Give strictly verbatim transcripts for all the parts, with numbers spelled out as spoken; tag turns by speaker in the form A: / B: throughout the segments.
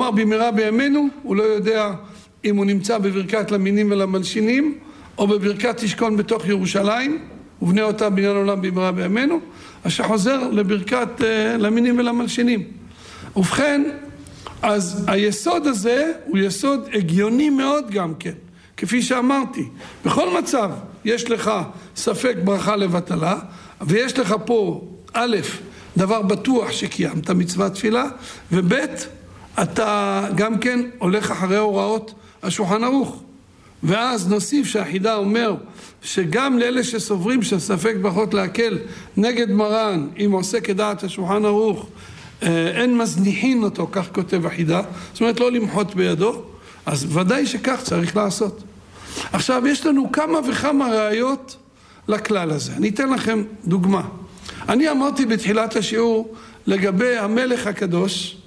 A: אמר במהרה בימינו, הוא לא יודע אם הוא נמצא בברכת למינים ולמלשינים, או בברכת תשכון בתוך ירושלים, ובנה אותה בניין עולם במהרה בימינו, אז שחוזר לברכת uh, למינים ולמלשינים. ובכן, אז היסוד הזה הוא יסוד הגיוני מאוד גם כן. כפי שאמרתי, בכל מצב יש לך ספק ברכה לבטלה, ויש לך פה א', דבר בטוח שקיימת מצוות תפילה, וב', אתה גם כן הולך אחרי הוראות השולחן ערוך. ואז נוסיף שהחידה אומר שגם לאלה שסוברים שספק ברכות להקל נגד מרן, אם עושה כדעת השולחן ערוך, אין מזניחין אותו, כך כותב החידה, זאת אומרת לא למחות בידו, אז ודאי שכך צריך לעשות. עכשיו יש לנו כמה וכמה ראיות לכלל הזה. אני אתן לכם דוגמה. אני אמרתי בתחילת השיעור לגבי המלך הקדוש,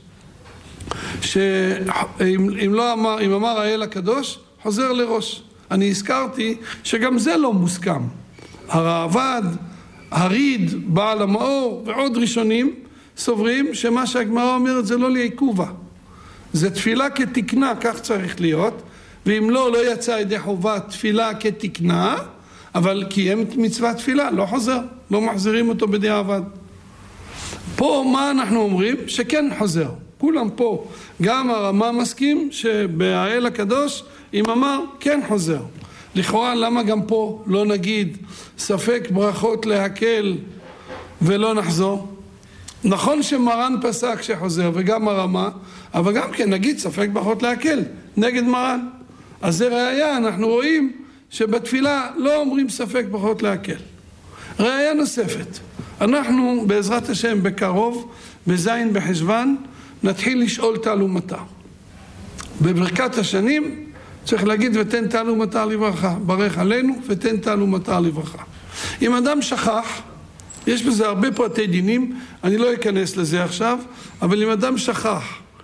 A: שאם אם לא אמר, אם אמר האל הקדוש, חוזר לראש. אני הזכרתי שגם זה לא מוסכם. הרעב"ד, הריד, בעל המאור ועוד ראשונים סוברים שמה שהגמרא אומרת זה לא לעיכובה. זה תפילה כתקנה, כך צריך להיות, ואם לא, לא יצא ידי חובה תפילה כתקנה, אבל קיים מצוות תפילה, לא חוזר, לא מחזירים אותו בדיעבד. פה מה אנחנו אומרים? שכן חוזר. כולם פה, גם הרמה מסכים שבאל הקדוש, אם אמר, כן חוזר. לכאורה, למה גם פה לא נגיד ספק ברכות להקל ולא נחזור? נכון שמרן פסק שחוזר וגם הרמה, אבל גם כן נגיד ספק ברכות להקל נגד מרן. אז זה ראיה, אנחנו רואים שבתפילה לא אומרים ספק ברכות להקל. ראיה נוספת, אנחנו בעזרת השם בקרוב, בזין בחשוון, נתחיל לשאול תעלו מטר. בברכת השנים צריך להגיד ותן תעלו מטר לברכה, ברך עלינו ותן תעלו מטר לברכה. אם אדם שכח, יש בזה הרבה פרטי דינים, אני לא אכנס לזה עכשיו, אבל אם אדם שכח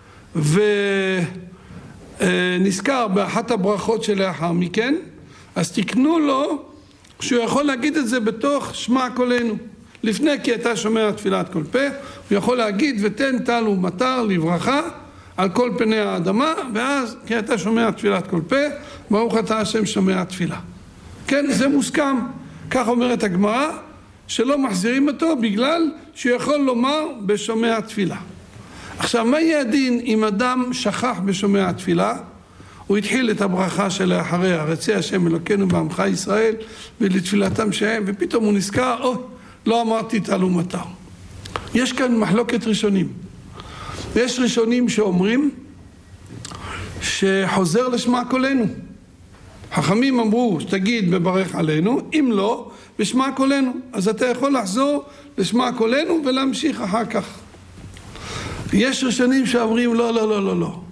A: ונזכר באחת הברכות שלאחר מכן, אז תקנו לו שהוא יכול להגיד את זה בתוך שמע קולנו. לפני כי אתה שומע תפילת כל פה, הוא יכול להגיד ותן תעלו מטר לברכה על כל פני האדמה, ואז כי אתה שומע תפילת כל פה, ברוך אתה השם שומע תפילה. כן, זה מוסכם. כך אומרת הגמרא, שלא מחזירים אותו בגלל שהוא יכול לומר בשומע תפילה. עכשיו, מה יהיה הדין אם אדם שכח בשומע תפילה? הוא התחיל את הברכה שלאחריה, רצי השם אלוקינו בעמך ישראל ולתפילתם שהם, ופתאום הוא נזכר, או, לא אמרתי תעלו מטר. יש כאן מחלוקת ראשונים. יש ראשונים שאומרים שחוזר לשמע קולנו. חכמים אמרו שתגיד בברך עלינו, אם לא, בשמע קולנו. אז אתה יכול לחזור לשמע קולנו ולהמשיך אחר כך. יש ראשונים שאומרים לא, לא, לא, לא, לא.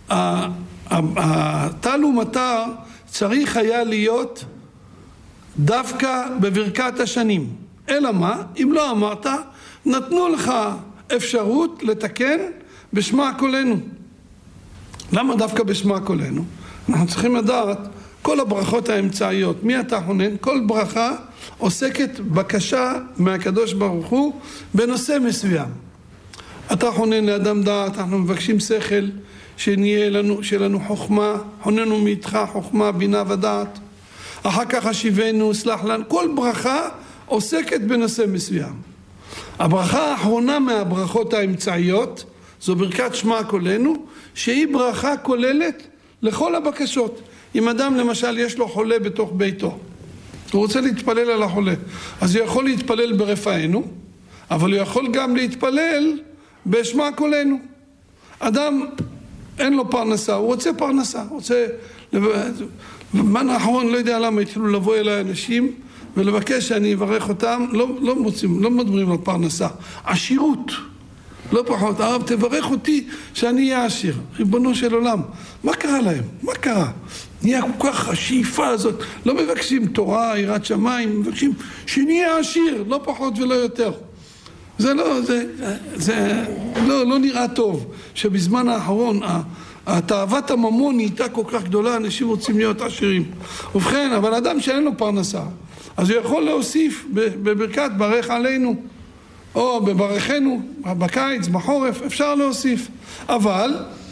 A: התעלו מטר צריך היה להיות דווקא בברכת השנים. אלא מה? אם לא אמרת, נתנו לך אפשרות לתקן בשמע קולנו. למה דווקא בשמע קולנו? אנחנו צריכים לדעת כל הברכות האמצעיות, מי אתה חונן? כל ברכה עוסקת בקשה מהקדוש ברוך הוא בנושא מסוים. אתה חונן לאדם דעת, אנחנו מבקשים שכל, שנהיה לנו, שיהיה לנו חוכמה, חוננו מאיתך חוכמה, בינה ודעת. אחר כך השיבנו, סלח לנו. כל ברכה עוסקת בנושא מסוים. הברכה האחרונה מהברכות האמצעיות זו ברכת שמע קולנו, שהיא ברכה כוללת לכל הבקשות. אם אדם למשל יש לו חולה בתוך ביתו, הוא רוצה להתפלל על החולה, אז הוא יכול להתפלל ברפאנו, אבל הוא יכול גם להתפלל בשמע קולנו. אדם אין לו פרנסה, הוא רוצה פרנסה, הוא רוצה... בזמן האחרון לא יודע למה התחילו לבוא אליי אנשים ולבקש שאני אברך אותם, לא, לא מוצאים, לא מדברים על פרנסה, עשירות, לא פחות. הרב תברך אותי שאני אהיה עשיר. ריבונו של עולם, מה קרה להם? מה קרה? נהיה כל כך השאיפה הזאת, לא מבקשים תורה, יראת שמיים, מבקשים שנהיה עשיר, לא פחות ולא יותר. זה לא, זה, זה לא, לא נראה טוב שבזמן האחרון התאוות הממון נהייתה כל כך גדולה, אנשים רוצים להיות עשירים. ובכן, אבל אדם שאין לו פרנסה, אז הוא יכול להוסיף בברכת ברך עלינו, או בברכנו, בקיץ, בחורף, אפשר להוסיף. אבל